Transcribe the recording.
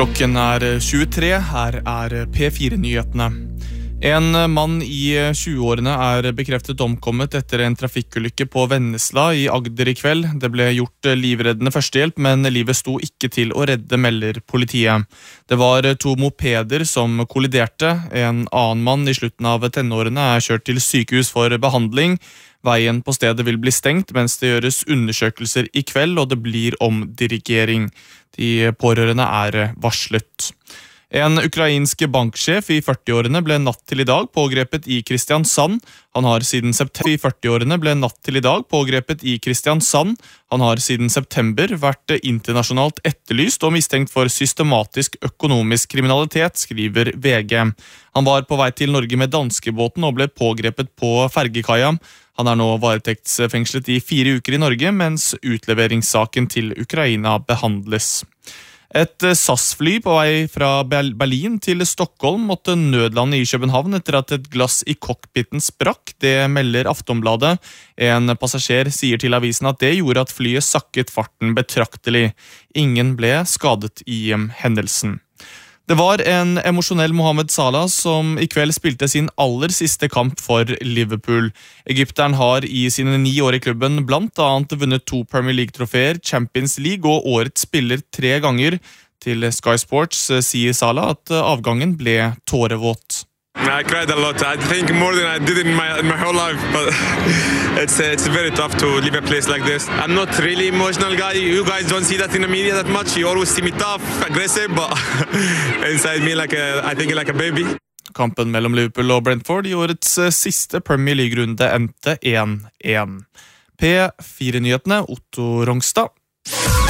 Klokken 23, her P4-nyhetene. En mann i 20-årene bekreftet omkommet etter en trafikkulykke på Vennesla i Agder i kveld. Det ble gjort livreddende førstehjelp, men livet sto ikke til å redde, melder politiet. Det var 2 mopeder som kolliderte. En annen mann i slutten av tenårene kjørt til sykehus for behandling. Veien på stedet vil bli stengt mens det gjøres undersøkelser i kveld, og det blir omdirigering. De pårørende varslet. En ukrainsk banksjef i 40-årene ble natt til i dag pågrepet i Kristiansand. Han har siden september vært internasjonalt etterlyst og mistenkt for systematisk økonomisk kriminalitet, skriver VG. Han var på vei til Norge med danskebåten og ble pågrepet på fergekaia. Han nå varetektsfengslet i 4 uker i Norge, mens utleveringssaken til Ukraina behandles. Et SAS-fly på vei fra Berlin til Stockholm måtte nødlande i København etter at et glass i cockpiten sprakk. Det melder Aftonbladet. En passasjer sier til avisen at det gjorde at flyet sakket farten betraktelig. Ingen ble skadet i hendelsen. Det var en emosjonell Mohamed Salah som i kveld spilte sin aller siste kamp for Liverpool. Egypteren har i sine 9 år i klubben blant annet vunnet 2 Premier League-trofeer, Champions League og årets spiller 3 ganger. Til Sky Sports sier Salah at avgangen ble tårevåt. I cried a lot. I think more than I did in my whole life, but it's very tough to leave a place like this. I'm not really emotional guy. You guys don't see that in the media that much. You always see me tough, aggressive, but inside me I think like a baby. Kampen mellom Liverpool og Brentford i årets siste Premier League-runde endte 1-1. P4-nyhetene, Otto Rongstad.